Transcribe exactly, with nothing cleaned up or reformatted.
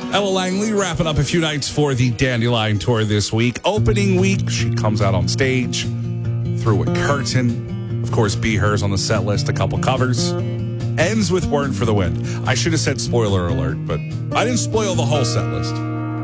Ella Langley wrapping up a few nights for the Dandelion Tour this week. Opening week, she comes out on stage through a curtain. Of course, Be Hers on the set list, a couple covers. Ends with Weren't for the Wind. I should have said spoiler alert, but I didn't spoil the whole set list.